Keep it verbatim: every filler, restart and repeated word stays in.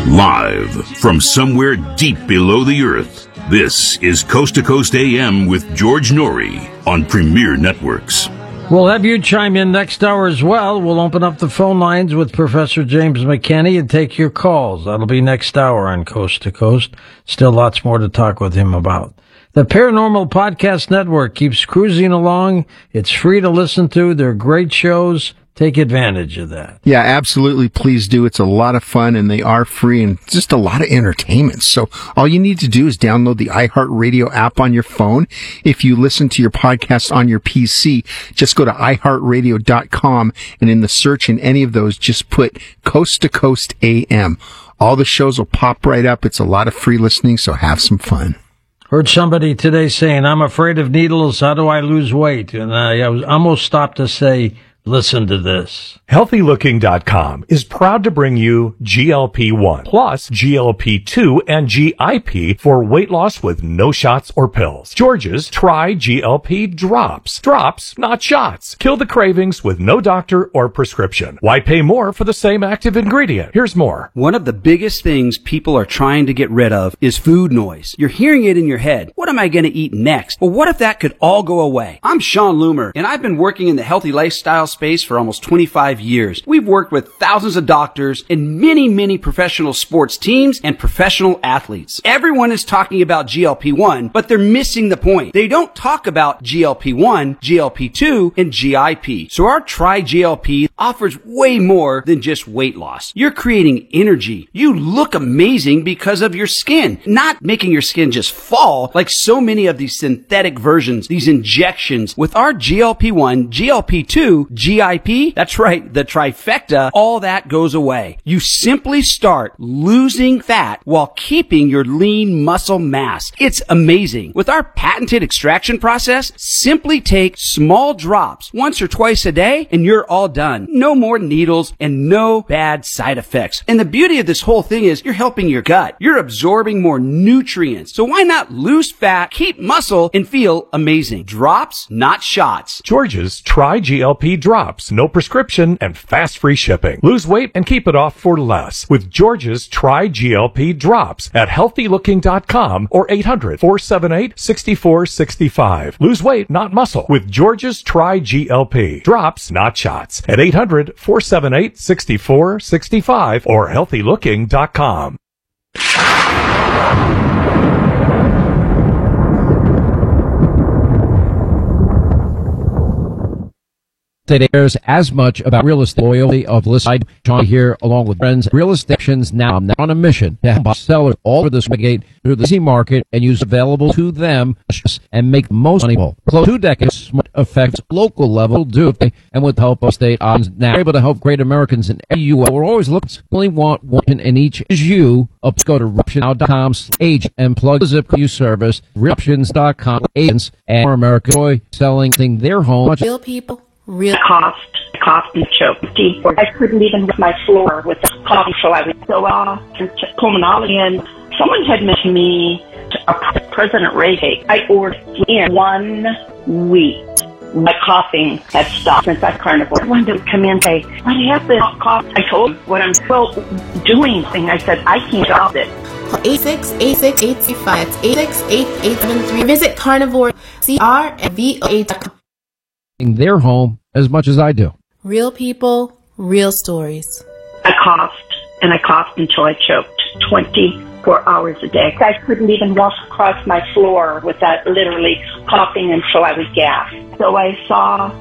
Live from somewhere deep below the earth, this is Coast to Coast A M with George Norrie on Premier Networks. We'll have you chime in next hour as well. We'll open up the phone lines with Professor James McKinney and take your calls. That'll be next hour on Coast to Coast. Still lots more to talk with him about. The Paranormal Podcast Network keeps cruising along. It's free to listen to. They're great shows. Take advantage of that. Yeah, absolutely. Please do. It's a lot of fun, and they are free and just a lot of entertainment. So all you need to do is download the iHeartRadio app on your phone. If you listen to your podcast on your P C, just go to i heart radio dot com, and in the search in any of those, just put Coast to Coast A M. All the shows will pop right up. It's a lot of free listening, so have some fun. Heard somebody today saying, I'm afraid of needles. How do I lose weight? And I, I was almost stopped to say, listen to this. Healthy Looking dot com is proud to bring you G L P one plus G L P two and G I P for weight loss with no shots or pills. George's Try G L P Drops. Drops, not shots. Kill the cravings with no doctor or prescription. Why pay more for the same active ingredient? Here's more. One of the biggest things people are trying to get rid of is food noise. You're hearing it in your head. What am I going to eat next? Well, what if that could all go away? I'm Sean Loomer, and I've been working in the healthy lifestyle space for almost twenty-five years. We've worked with thousands of doctors and many, many professional sports teams and professional athletes. Everyone is talking about G L P one, but they're missing the point. They don't talk about G L P one, G L P two, and G I P. So our Try G L P offers way more than just weight loss. You're creating energy. You look amazing because of your skin, not making your skin just fall like so many of these synthetic versions, these injections. With our G L P one, G L P two, G I P, that's right, the trifecta, all that goes away. You simply start losing fat while keeping your lean muscle mass. It's amazing. With our patented extraction process, simply take small drops once or twice a day and you're all done. No more needles and no bad side effects. And the beauty of this whole thing is you're helping your gut. You're absorbing more nutrients. So why not lose fat, keep muscle, and feel amazing? Drops, not shots. George's Try G L P Drops. No prescription and fast free shipping. Lose weight and keep it off for less with George's Try G L P Drops at healthy looking dot com or eight hundred, four seven eight, six four six five. Lose weight, not muscle with George's Try G L P Drops, not shots at eight hundred, four seven eight, six four six five or healthy looking dot com. That airs as much about real estate loyalty of listening. Sean here along with friends. Real estate Actions Now. I'm now on a mission to help sellers all over this navigate through the easy market and use available to them and make the most money. Close two decades smart affects local level do and with the help of state options now we're able to help great Americans in every U S. We're always looking only want one and each is you. Up go to Ruption now dot com age and plug the zip code you service Ruptions dot com agents and more America joy selling their home. Real people. Real coughed, coughed and choked. I couldn't even lift my floor with the cough, so I would go off to pulmonology. And someone had mentioned to me a President Reagan. I ordered in one week. My coughing had stopped since I carnivore. I wanted to come in and say, what happened? Cough. I told what I'm well doing thing. I said, I can't stop it. eight six eight six eight three five eight six eight eight seven three. Visit carnivore C R V O A dot com. Their home as much as I do. Real people, real stories. I coughed and I coughed until I choked twenty-four hours a day. I couldn't even walk across my floor without literally coughing until I was gasped. So I saw